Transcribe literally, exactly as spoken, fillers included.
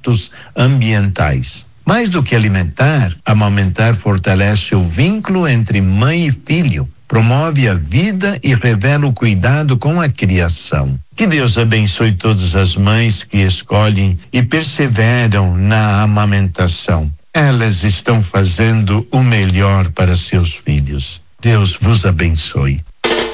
impactos ambientais. Mais do que alimentar, amamentar fortalece o vínculo entre mãe e filho, promove a vida e revela o cuidado com a criação. Que Deus abençoe todas as mães que escolhem e perseveram na amamentação. Elas estão fazendo o melhor para seus filhos. Deus vos abençoe.